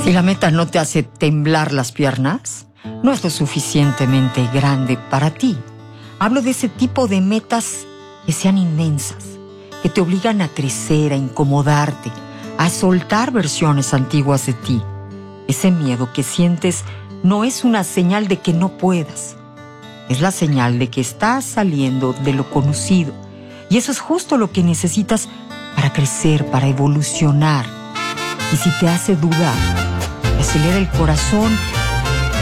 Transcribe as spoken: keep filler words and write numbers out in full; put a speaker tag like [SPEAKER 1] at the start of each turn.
[SPEAKER 1] ¿Y la meta no te hace temblar las piernas? No es lo suficientemente grande para ti. Hablo de ese tipo de metas que sean inmensas, que te obligan a crecer, a incomodarte, a soltar versiones antiguas de ti. Ese miedo que sientes no es una señal de que no puedas. Es la señal de que estás saliendo de lo conocido. Y eso es justo lo que necesitas para crecer, para evolucionar. Y si te hace dudar, te acelera el corazón